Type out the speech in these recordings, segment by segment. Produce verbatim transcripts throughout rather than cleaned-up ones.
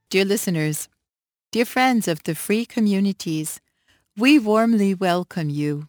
Dear listeners, dear friends of the free communities, we warmly welcome you.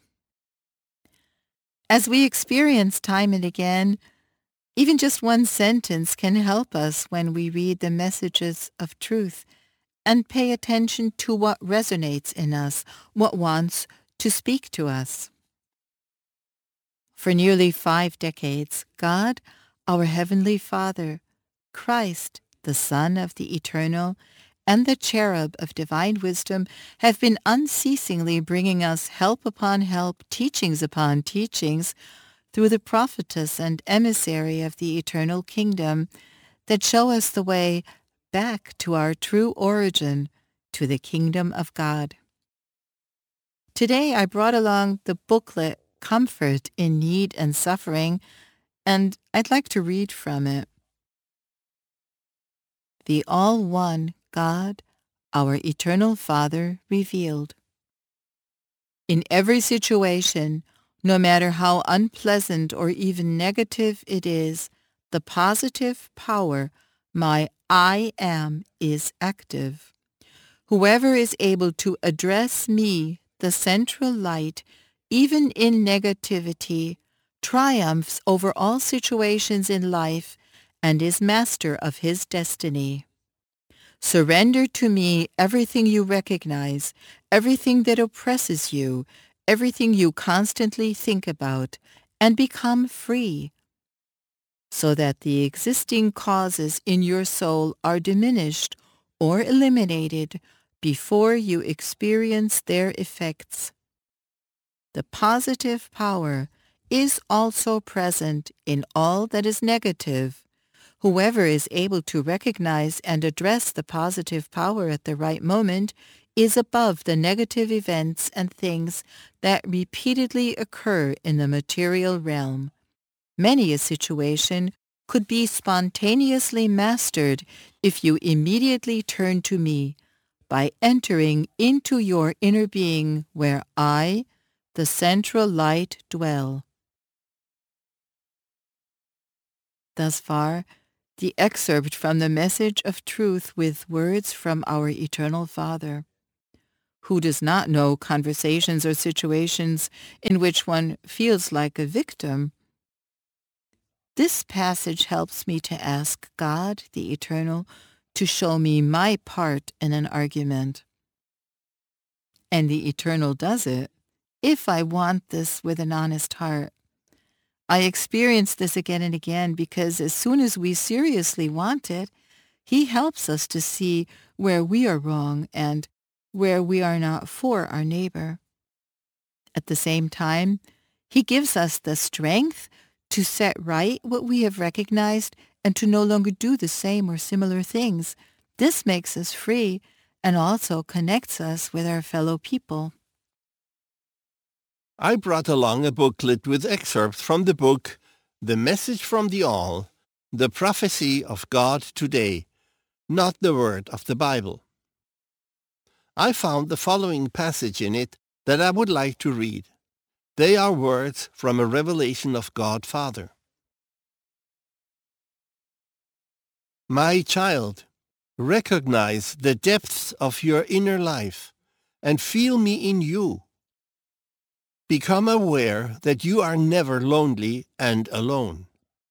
As we experience time and again, even just one sentence can help us when we read the messages of truth and pay attention to what resonates in us, what wants to speak to us. For nearly five decades, God, our Heavenly Father, Christ, the Son of the Eternal, and the Cherub of Divine Wisdom have been unceasingly bringing us help upon help, teachings upon teachings, through the prophetess and emissary of the eternal kingdom that show us the way back to our true origin, to the kingdom of God. Today I brought along the booklet Comfort in Need and Suffering, and I'd like to read from it. The all-one God, our eternal Father, revealed. In every situation, no matter how unpleasant or even negative it is, the positive power, my I am, is active. Whoever is able to address me, the central light, even in negativity, triumphs over all situations in life and is master of his destiny. Surrender to me everything you recognize, everything that oppresses you, everything you constantly think about, and become free, so that the existing causes in your soul are diminished or eliminated before you experience their effects. The positive power is also present in all that is negative. Whoever is able to recognize and address the positive power at the right moment is above the negative events and things that repeatedly occur in the material realm. Many a situation could be spontaneously mastered if you immediately turn to me by entering into your inner being where I, the central light, dwell. Thus far, the excerpt from the Message of Truth with words from our Eternal Father. Who does not know conversations or situations in which one feels like a victim? This passage helps me to ask God, the Eternal, to show me my part in an argument. And the Eternal does it, if I want this with an honest heart. I experience this again and again because as soon as we seriously want it, he helps us to see where we are wrong and where we are not for our neighbor. At the same time, he gives us the strength to set right what we have recognized and to no longer do the same or similar things. This makes us free and also connects us with our fellow people. I brought along a booklet with excerpts from the book The Message from the All, The Prophecy of God Today, Not the Word of the Bible. I found the following passage in it that I would like to read. They are words from a revelation of God Father. My child, recognize the depths of your inner life and feel me in you. Become aware that you are never lonely and alone.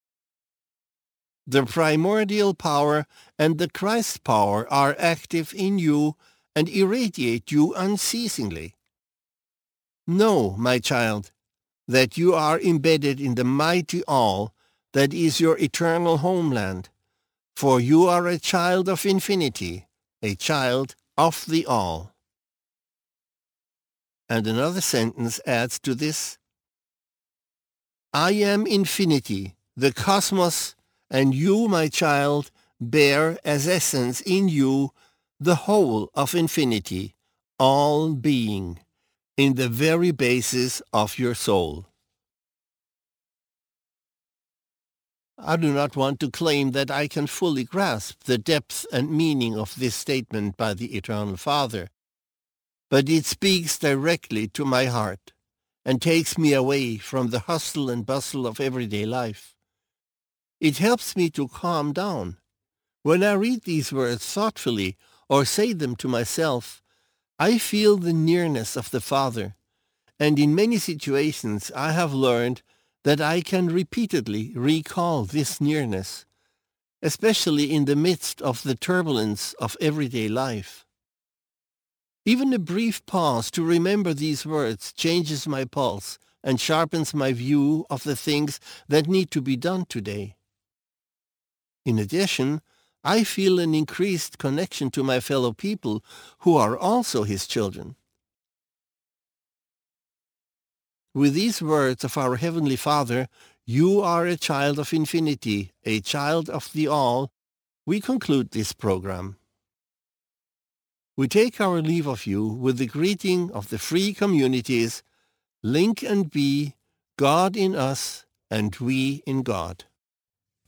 The primordial power and the Christ power are active in you and irradiate you unceasingly. Know, my child, that you are embedded in the mighty all that is your eternal homeland, for you are a child of infinity, a child of the all. And another sentence adds to this. I am infinity, the cosmos, and you, my child, bear as essence in you the whole of infinity, all being, in the very basis of your soul. I do not want to claim that I can fully grasp the depth and meaning of this statement by the Eternal Father, but it speaks directly to my heart and takes me away from the hustle and bustle of everyday life. It helps me to calm down, When I read these words thoughtfully or say them to myself, I feel the nearness of the Father, and in many situations I have learned that I can repeatedly recall this nearness, especially in the midst of the turbulence of everyday life. Even a brief pause to remember these words changes my pulse and sharpens my view of the things that need to be done today. In addition, I feel an increased connection to my fellow people who are also his children. With these words of our Heavenly Father, "You are a child of infinity, a child of the all," we conclude this program. We take our leave of you with the greeting of the free communities, Link and Be, God in us, and we in God.